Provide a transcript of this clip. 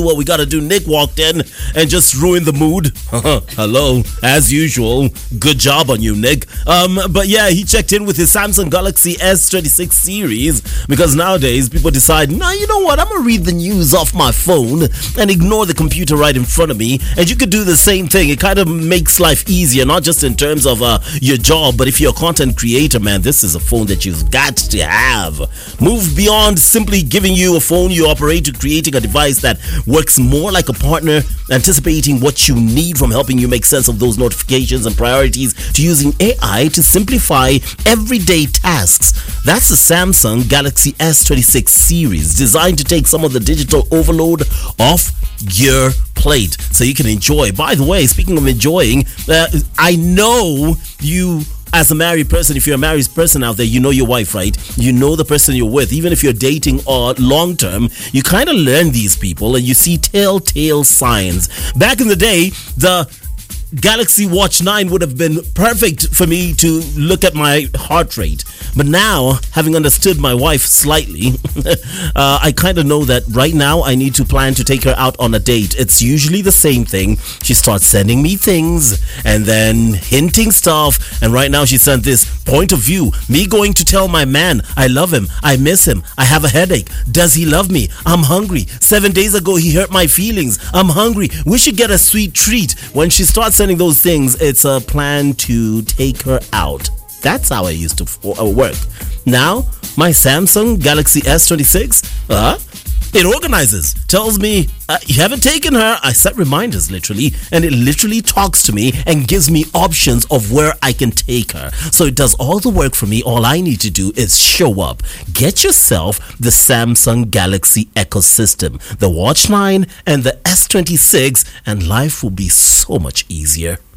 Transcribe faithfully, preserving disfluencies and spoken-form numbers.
what we gotta do. Nick walked in and just ruined the mood. Hello, as usual. Good job on you, Nick. Um, but yeah, he checked in with his Samsung Galaxy S twenty-six series because nowadays people decide, nah, you know what? I'm gonna read the news off my phone and ignore the computer right in front of me. And you could do the same thing. It kind of makes life easier, not just in terms of uh, your job, but if you're a content creator, man, this is a phone that you've got to have. Move beyond simply giving you a phone you operate to creating a device that works more like a partner, anticipating what you need from helping you make sense of those notifications and priorities, to using A I to simplify everyday tasks. That's the Samsung Galaxy S twenty-six series, designed to take some of the digital overload off your plate so you can enjoy. By the way, speaking of enjoying, uh, I know you, as a married person, if you're a married person out there, you know your wife, right? You know the person you're with. Even if you're dating or long term, you kind of learn these people and you see telltale signs. Back in the day, the Galaxy Watch nine would have been perfect for me to look at my heart rate. But now, having understood my wife slightly, uh, I kind of know that right now I need to plan to take her out on a date. It's usually the same thing. She starts sending me things and then hinting stuff. And right now she sent this point of view. Me going to tell my man, I love him, I miss him, I have a headache. Does he love me? I'm hungry. Seven days ago he hurt my feelings. I'm hungry. We should get a sweet treat. When she starts sending those things, it's a plan to take her out. That's how I used to f- uh, work. Now, my Samsung Galaxy S twenty-six, uh, it organizes, tells me, uh, you haven't taken her. I set reminders literally, and it literally talks to me and gives me options of where I can take her. So it does all the work for me. All I need to do is show up. Get yourself the Samsung Galaxy ecosystem, the Watch nine and the S twenty-six, and life will be so much easier.